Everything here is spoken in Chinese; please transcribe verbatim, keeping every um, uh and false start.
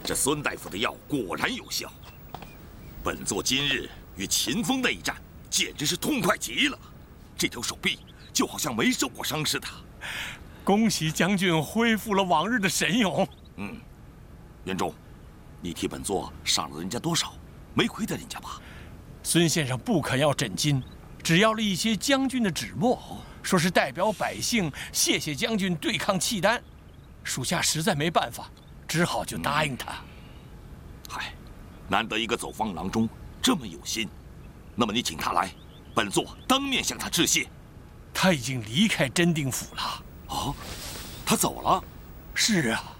这孙大夫的药果然有效。本座今日与秦风内战，简直是痛快极了。这条手臂就好像没受过伤似的。 恭喜将军恢复了往日的神勇。 嗯，元忠，你替本座赏了人家多少？没亏待人家吧？ 孙先生不肯要诊金，只要了一些将军的纸墨，说是代表百姓谢谢将军对抗契丹。属下实在没办法，只好就答应他。 嗨，难得一个走方郎中这么有心，那么你请他来，本座当面向他致谢。 他已经离开真定府了。 哦，他走了？ 是啊。